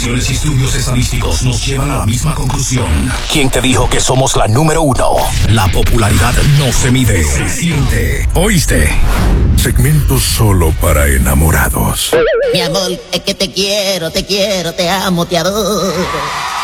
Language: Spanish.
Investigaciones y estudios estadísticos nos llevan a la misma conclusión. ¿Quién te dijo que somos la número uno? La popularidad no se mide, se siente. ¿Oíste? Segmento solo para enamorados. Mi amor, es que te quiero, te amo, te adoro.